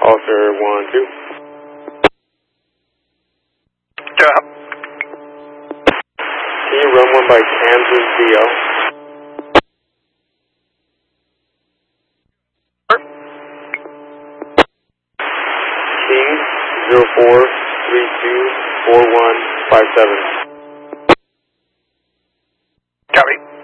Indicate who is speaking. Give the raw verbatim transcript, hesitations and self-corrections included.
Speaker 1: Officer one, two.
Speaker 2: Yeah.
Speaker 1: Can you run one by Kansas D O? King zero four three two four one five seven.
Speaker 2: Copy.